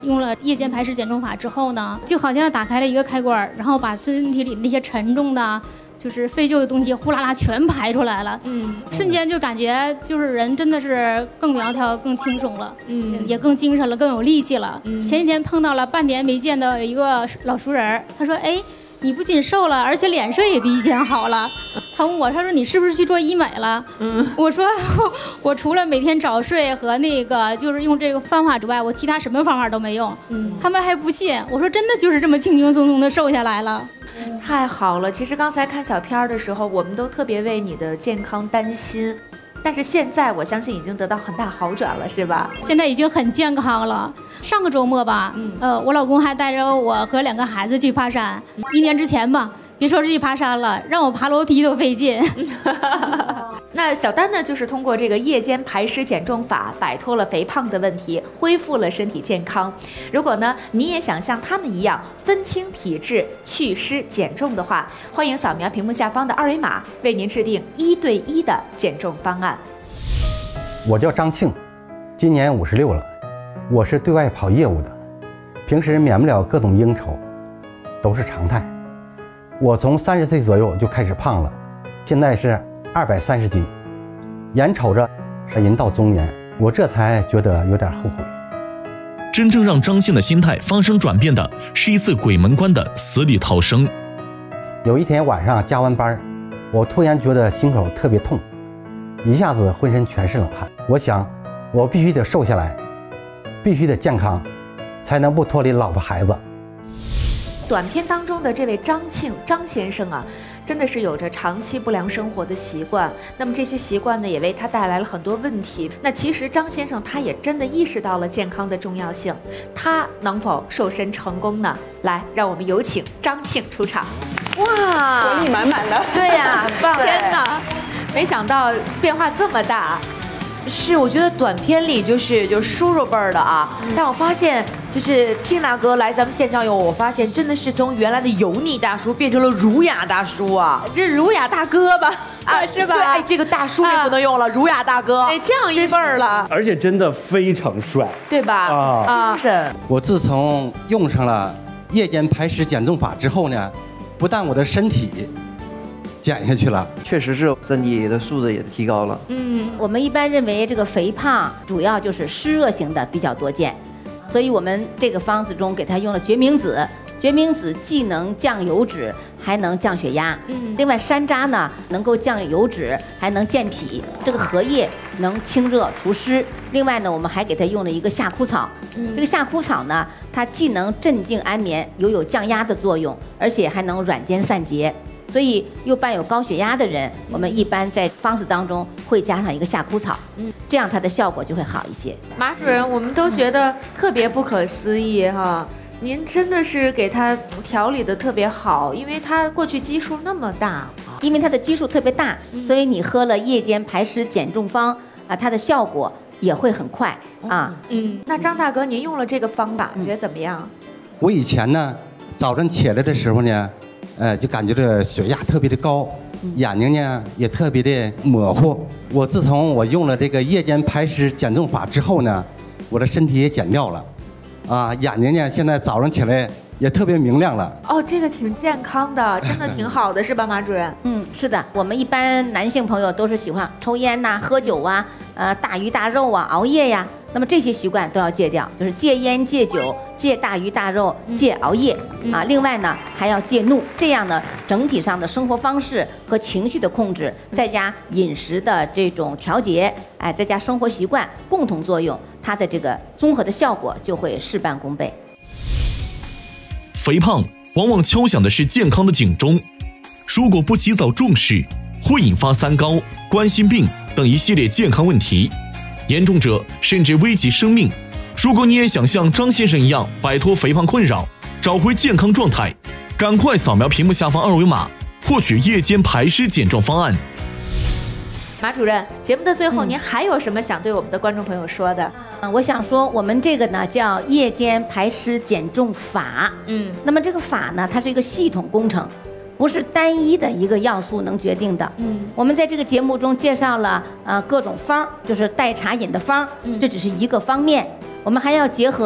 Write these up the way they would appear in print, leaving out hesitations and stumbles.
用了夜间排湿减重法之后呢，就好像打开了一个开关，然后把身体里那些沉重的就是废旧的东西呼啦啦全排出来了，瞬间就感觉就是人真的是更苗条、更轻松了，也更精神了、更有力气了。前几天碰到了半年没见的一个老熟人，他说：“哎，你不仅瘦了，而且脸色也比以前好了。”他问我，他说：“你是不是去做医美了？”我说：“我除了每天早睡和那个就是用这个方法之外，我其他什么方法都没用。”他们还不信，我说：“真的就是这么轻轻松松的瘦下来了。” 太好了！其实刚才看小片的时候，我们都特别为你的健康担心，但是现在我相信已经得到很大好转了，是吧？ 现在已经很健康了。上个周末吧，我老公还带着我和2个孩子去爬山。1年之前吧，别说是去爬山了，让我爬楼梯都费劲。 那小丹呢，就是通过这个夜间排湿减重法，摆脱了肥胖的问题，恢复了身体健康。如果呢，你也想像他们一样分清体质、祛湿减重的话，欢迎扫描屏幕下方的2维码，为您制定1对1的减重方案。 我叫张庆，今年56了，我是对外跑业务的，平时免不了各种应酬，都是常态。我从30岁左右就开始胖了，现在是230斤，眼瞅着人到中年，我这才觉得有点后悔。 真正让张庆的心态发生转变的是一次鬼门关的死里逃生。 有一天晚上加完班，我突然觉得心口特别痛，一下子浑身全是冷汗。我想我必须得瘦下来，必须得健康，才能不脱离老婆孩子。 短片当中的这位张庆张先生啊，真的是有着长期不良生活的习惯，那么这些习惯呢，也为他带来了很多问题。那其实张先生他也真的意识到了健康的重要性，他能否瘦身成功呢？来，让我们有请张庆出场。 哇，活力满满的， 对呀，很棒！天哪，没想到变化这么大。 是，我觉得短片里就是叔叔辈儿的啊，但我发现就是庆大哥来咱们现场以后，我发现真的是从原来的油腻大叔变成了儒雅大叔啊， 这儒雅大哥吧，是吧？ 对，哎，这个大叔也不能用了，儒雅大哥， 哎，这样一辈儿了， 而且真的非常帅， 对吧？ 是。 我自从用上了夜间排湿减重法之后呢，不但我的身体减下去了， 确实是身体的素质也提高了。 我们一般认为这个肥胖主要就是湿热型的比较多见，所以我们这个方子中给它用了决明子。决明子既能降油脂，还能降血压。另外山楂呢能够降油脂，还能健脾。这个荷叶能清热除湿。另外呢，我们还给它用了一个夏枯草。这个夏枯草呢，它既能镇静安眠，有降压的作用，而且还能软坚散结。所以又伴有高血压的人，我们一般在方子当中会加上一个夏枯草，这样它的效果就会好一些。 马主任，我们都觉得特别不可思议哈，您真的是给他调理的特别好，因为他过去基数那么大， 因为它的基数特别大，所以你喝了夜间排湿减重方啊，它的效果也会很快啊。 那张大哥，您用了这个方法，觉得怎么样？ 我以前呢，早晨起来的时候呢，就感觉这血压特别的高，眼睛呢也特别的模糊。我自从我用了这个夜间排湿减重法之后呢，我的身体也减掉了，眼睛呢现在早上起来也特别明亮了。 哦，这个挺健康的，真的挺好的，是吧，马主任？ 是的，我们一般男性朋友都是喜欢抽烟呐、喝酒啊、大鱼大肉啊、熬夜呀。那么这些习惯都要戒掉，就是戒烟、戒酒、戒大鱼大肉、戒熬夜啊。另外呢，还要戒怒，这样呢，整体上的生活方式和情绪的控制，再加饮食的这种调节，再加生活习惯共同作用，它的这个综合的效果就会事半功倍。 肥胖往往敲响的是健康的警钟，如果不及早重视，会引发三高、冠心病等一系列健康问题。严重者甚至危及生命。如果你也想像张先生一样摆脱肥胖困扰，找回健康状态，赶快扫描屏幕下方2维码，获取夜间排湿减重方案。 马主任，节目的最后，您还有什么想对我们的观众朋友说的？ 我想说，我们这个呢叫夜间排湿减重法。那么这个法呢，它是一个系统工程。不是单一的一个要素能决定的。我们在这个节目中介绍了各种方，就是代茶饮的方，这只是一个方面。我们还要结合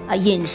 饮食。